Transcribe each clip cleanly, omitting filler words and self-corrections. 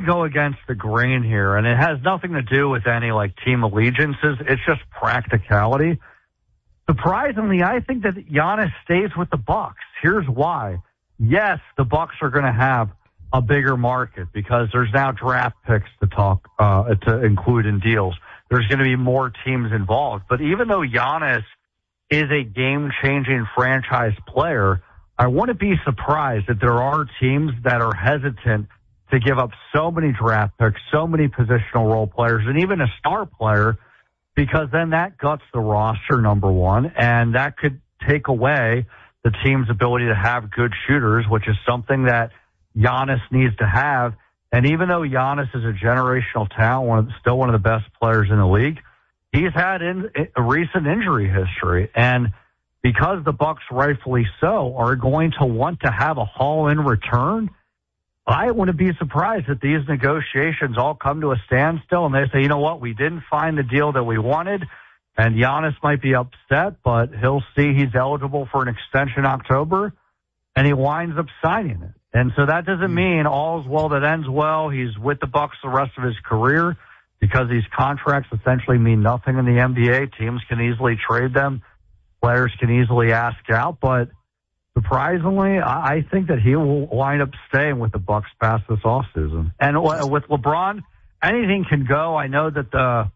go against the grain here, and it has nothing to do with any team allegiances. It's just practicality. Surprisingly, I think that Giannis stays with the Bucks. Here's why. Yes, the Bucks are going to have a bigger market because there's now draft picks to include in deals. There's going to be more teams involved. But even though Giannis is a game-changing franchise player, I want to be surprised that there are teams that are hesitant to give up so many draft picks, so many positional role players, and even a star player, because then that guts the roster, number one, and that could take away the team's ability to have good shooters, which is something that Giannis needs to have. And even though Giannis is a generational talent, still one of the best players in the league, he's had a recent injury history. And because the Bucks, rightfully so, are going to want to have a haul in return, I wouldn't be surprised if these negotiations all come to a standstill and they say, you know what, we didn't find the deal that we wanted, and Giannis might be upset, but he'll see he's eligible for an extension in October, and he winds up signing it. And so that doesn't mean all's well that ends well. He's with the Bucks the rest of his career because these contracts essentially mean nothing in the NBA. Teams can easily trade them. Players can easily ask out, but surprisingly, I think that he will wind up staying with the Bucks past this offseason. And with LeBron, anything can go. I know that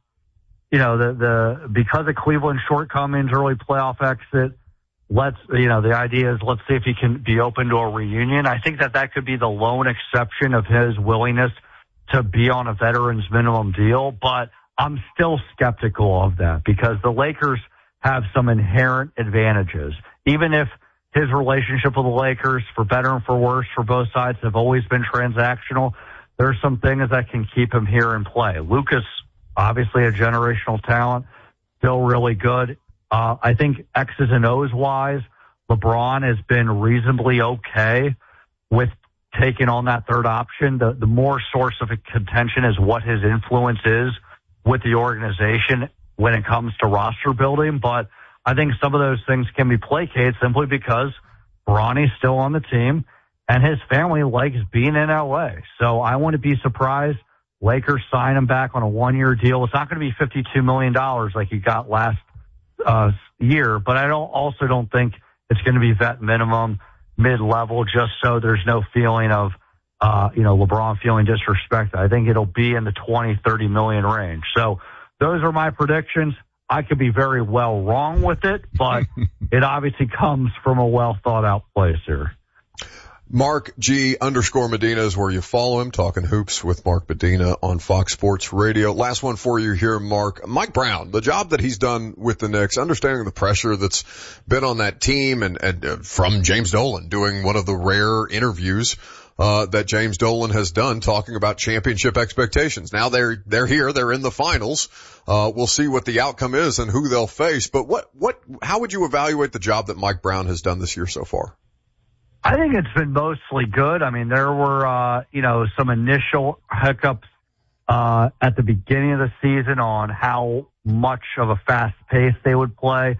because of Cleveland's shortcomings, early playoff exit, the idea is let's see if he can be open to a reunion. I think that could be the lone exception of his willingness to be on a veteran's minimum deal, but I'm still skeptical of that because the Lakers have some inherent advantages. Even if his relationship with the Lakers, for better and for worse, for both sides, have always been transactional, there's some things that can keep him here in play. Lucas, obviously a generational talent, still really good. I think X's and O's wise, LeBron has been reasonably okay with taking on that third option. The more source of contention is what his influence is with the organization when it comes to roster building. But I think some of those things can be placated simply because Bronny's still on the team and his family likes being in LA. So I wouldn't be surprised Lakers sign him back on a one-year deal. It's not going to be $52 million like he got last year, but I also don't think it's going to be vet minimum, mid-level, just so there's no feeling of, LeBron feeling disrespected. I think it'll be in the 20, 30 million range. So those are my predictions. I could be very well wrong with it, but it obviously comes from a well-thought-out place here. Mark G _Medina is where you follow him, talking hoops with Mark Medina on Fox Sports Radio. Last one for you here, Mark. Mike Brown, the job that he's done with the Knicks, understanding the pressure that's been on that team and from James Dolan doing one of the rare interviews that James Dolan has done talking about championship expectations. Now they're here, they're in the finals. We'll see what the outcome is and who they'll face. But how would you evaluate the job that Mike Brown has done this year so far? I think it's been mostly good. I mean, there were, some initial hiccups at the beginning of the season on how much of a fast pace they would play.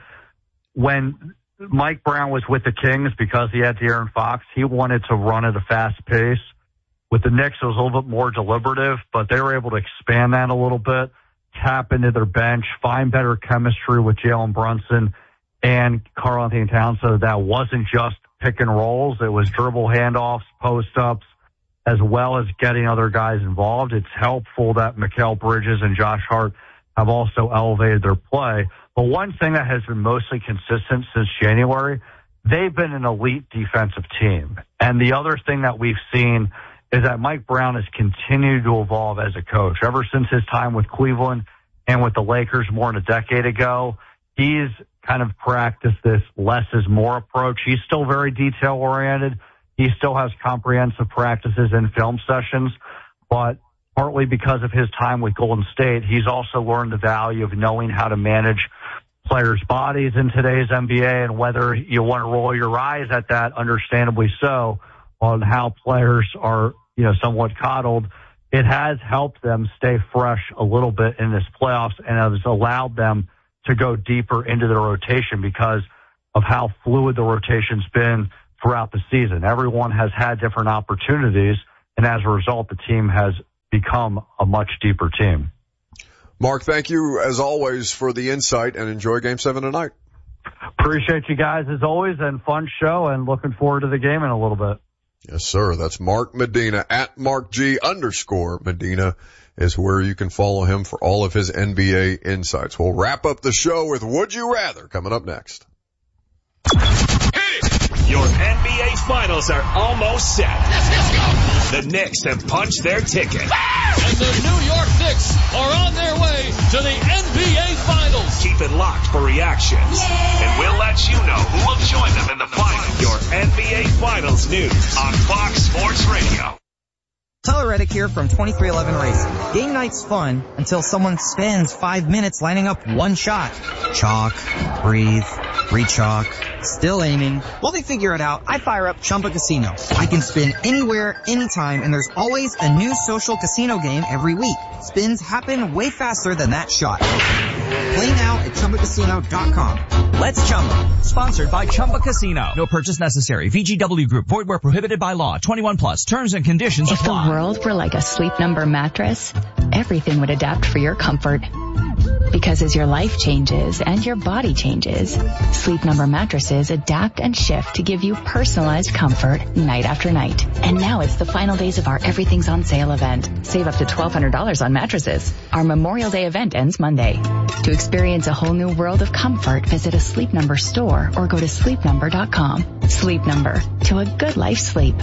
When Mike Brown was with the Kings, because he had De'Aaron Fox, he wanted to run at a fast pace. With the Knicks, it was a little bit more deliberative, but they were able to expand that a little bit, tap into their bench, find better chemistry with Jalen Brunson and Karl-Anthony Towns, so that wasn't just pick and rolls. It was dribble handoffs, post-ups, as well as getting other guys involved. It's helpful that Mikal Bridges and Josh Hart have also elevated their play. But one thing that has been mostly consistent since January, they've been an elite defensive team. And the other thing that we've seen is that Mike Brown has continued to evolve as a coach. Ever since his time with Cleveland and with the Lakers more than a decade ago, he's kind of practiced this less is more approach. He's still very detail-oriented. He still has comprehensive practices and film sessions, but partly because of his time with Golden State, he's also learned the value of knowing how to manage players' bodies in today's NBA, and whether you want to roll your eyes at that, understandably so, on how players are, somewhat coddled, it has helped them stay fresh a little bit in this playoffs and has allowed them to go deeper into the rotation because of how fluid the rotation's been throughout the season. Everyone has had different opportunities, and as a result, the team has become a much deeper team. Mark, thank you as always for the insight, and enjoy Game 7 tonight. Appreciate you guys as always, and fun show, and looking forward to the game in a little bit. Yes, sir. That's Mark Medina at @MarkG_Medina is where you can follow him for all of his NBA insights. We'll wrap up the show with Would You Rather coming up next. Your NBA Finals are almost set. Let's go. The Knicks have punched their ticket. And the New York Knicks are on their way to the NBA Finals. Keep it locked for reactions. Yeah. And we'll let you know who will join them in the finals. Your NBA Finals news on Fox Sports Radio. Tyler Reddick here from 2311 Racing. Game night's fun until someone spends 5 minutes lining up one shot. Chalk, breathe, re-chalk, still aiming. While they figure it out, I fire up Chumba Casino. I can spin anywhere, anytime, and there's always a new social casino game every week. Spins happen way faster than that shot. Play now at ChumbaCasino.com. Let's Chumba. Sponsored by Chumba Casino. No purchase necessary. VGW Group. Void where prohibited by law. 21 plus. Terms and conditions apply. If the world were like a Sleep Number mattress, everything would adapt for your comfort. Because as your life changes and your body changes, Sleep Number mattresses adapt and shift to give you personalized comfort night after night. And now it's the final days of our Everything's on Sale event. Save up to $1,200 on mattresses. Our Memorial Day event ends Monday. To experience a whole new world of comfort, visit a Sleep Number store or go to sleepnumber.com. Sleep Number. To a good life's sleep.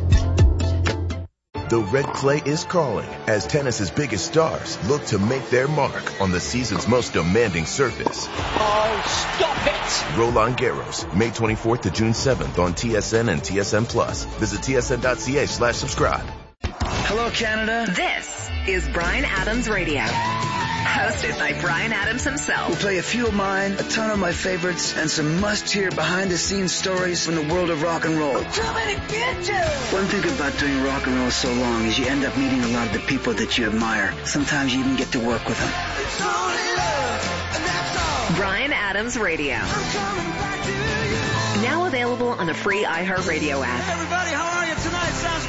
The red clay is calling as tennis's biggest stars look to make their mark on the season's most demanding surface. Oh, stop it! Roland Garros, May 24th to June 7th on TSN and TSN Plus. Visit tsn.ca/subscribe. Hello, Canada. This is Bryan Adams Radio. Hosted by Bryan Adams himself. We'll play a few of mine, a ton of my favorites, and some must-hear behind-the-scenes stories from the world of rock and roll. I'm coming to get you! One thing about doing rock and roll so long is you end up meeting a lot of the people that you admire. Sometimes you even get to work with them. It's only love, and that's all. Bryan Adams Radio. I'm coming back to you. Now available on the free iHeartRadio app. Hey everybody, how are you tonight? Sounds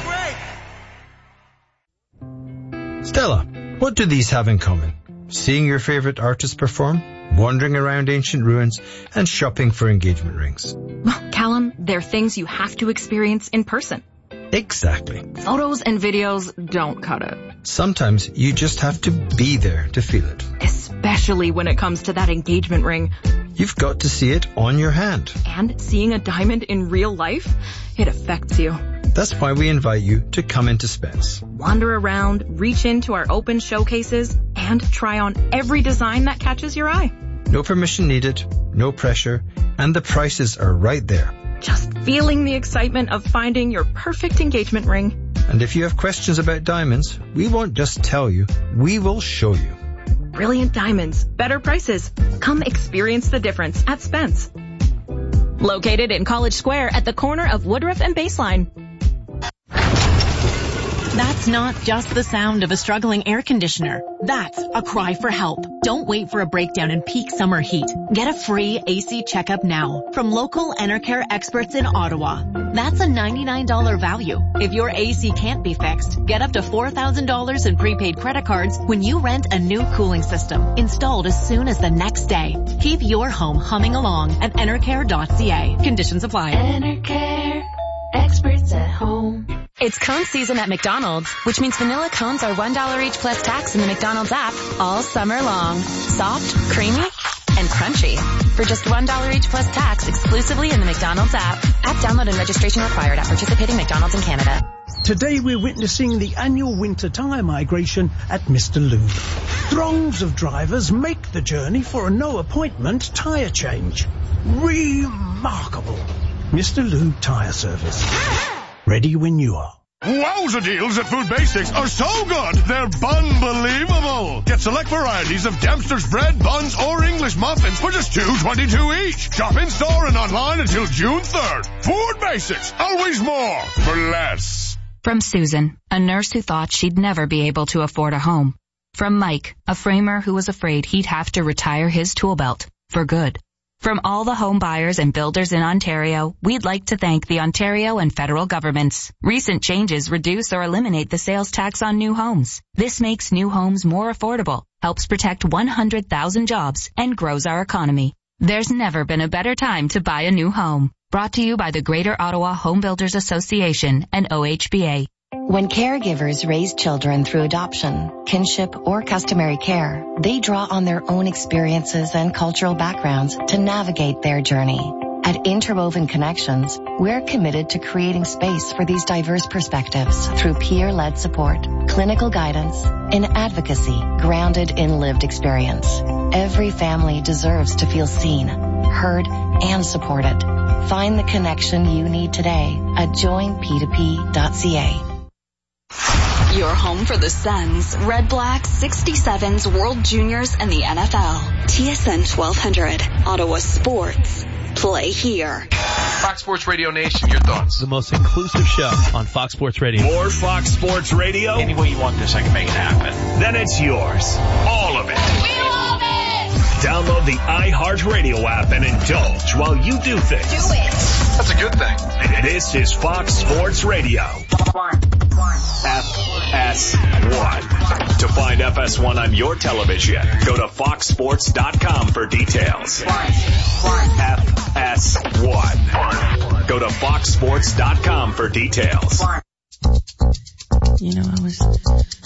great. Stella, what do these have in common? Seeing your favorite artist perform, wandering around ancient ruins, and shopping for engagement rings. Well, Callum, they're things you have to experience in person. Exactly. Photos and videos don't cut it. Sometimes you just have to be there to feel it. Especially when it comes to that engagement ring. You've got to see it on your hand. And seeing a diamond in real life, it affects you. That's why we invite you to come into Spence. Wander around, reach into our open showcases, and try on every design that catches your eye. No permission needed, no pressure, and the prices are right there. Just feeling the excitement of finding your perfect engagement ring. And if you have questions about diamonds, we won't just tell you, we will show you. Brilliant diamonds, better prices. Come experience the difference at Spence. Located in College Square at the corner of Woodruff and Baseline. That's not just the sound of a struggling air conditioner. That's a cry for help. Don't wait for a breakdown in peak summer heat. Get a free AC checkup now from local Enercare experts in Ottawa. That's a $99 value. If your AC can't be fixed, get up to $4,000 in prepaid credit cards when you rent a new cooling system installed as soon as the next day. Keep your home humming along at enercare.ca. Conditions apply. Enercare. Experts at home. It's cone season at McDonald's, which means vanilla cones are $1 each plus tax in the McDonald's app all summer long. Soft, creamy, and crunchy. For just $1 each plus tax exclusively in the McDonald's app. App download and registration required at participating McDonald's in Canada. Today we're witnessing the annual winter tyre migration at Mr. Lube. Throngs of drivers make the journey for a no-appointment tyre change. Remarkable. Mr. Lube Tyre Service. Ready when you are. Wowza deals at Food Basics are so good, they're unbelievable. Get select varieties of Dempster's bread, buns, or English muffins for just $2.22 each. Shop in store and online until June 3rd. Food Basics, always more for less. From Susan, a nurse who thought she'd never be able to afford a home. From Mike, a framer who was afraid he'd have to retire his tool belt for good. From all the home buyers and builders in Ontario, we'd like to thank the Ontario and federal governments. Recent changes reduce or eliminate the sales tax on new homes. This makes new homes more affordable, helps protect 100,000 jobs, and grows our economy. There's never been a better time to buy a new home. Brought to you by the Greater Ottawa Home Builders Association and OHBA. When caregivers raise children through adoption, kinship, or customary care, they draw on their own experiences and cultural backgrounds to navigate their journey. At Interwoven Connections, we're committed to creating space for these diverse perspectives through peer-led support, clinical guidance, and advocacy grounded in lived experience. Every family deserves to feel seen, heard, and supported. Find the connection you need today at joinp2p.ca. Your home for the Suns, Red Blacks, 67s, World Juniors, and the NFL. TSN 1200, Ottawa Sports. Play here. Fox Sports Radio Nation, your thoughts? The most inclusive show on Fox Sports Radio. More Fox Sports Radio? Any way you want this, I can make it happen. Then it's yours. All of it. We love it! Download the iHeartRadio app and indulge while you do things. Do it. That's a good thing. This is Fox Sports Radio. FS1. To find FS1 on your television, go to foxsports.com for details. FS1. Go to foxsports.com for details. You know, I was